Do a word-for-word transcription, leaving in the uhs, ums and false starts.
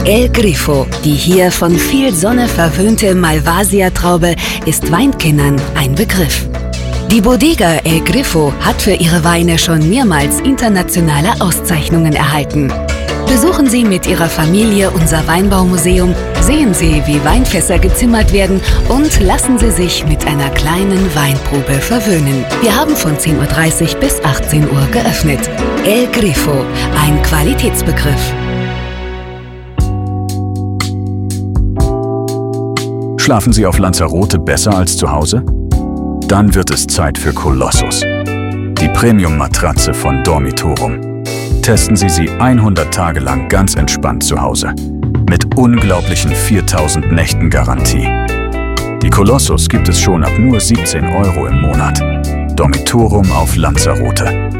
El Grifo, die hier von viel Sonne verwöhnte Malvasia-Traube, ist Weinkennern ein Begriff. Die Bodega El Grifo hat für ihre Weine schon mehrmals internationale Auszeichnungen erhalten. Besuchen Sie mit Ihrer Familie unser Weinbaumuseum, sehen Sie, wie Weinfässer gezimmert werden und lassen Sie sich mit einer kleinen Weinprobe verwöhnen. Wir haben von zehn Uhr dreißig bis achtzehn Uhr geöffnet. El Grifo, ein Qualitätsbegriff. Schlafen Sie auf Lanzarote besser als zu Hause? Dann wird es Zeit für Colossus, die Premium-Matratze von Dormitorum. Testen Sie sie hundert Tage lang ganz entspannt zu Hause. Mit unglaublichen viertausend Nächten Garantie. Die Colossus gibt es schon ab nur siebzehn Euro im Monat. Dormitorum auf Lanzarote.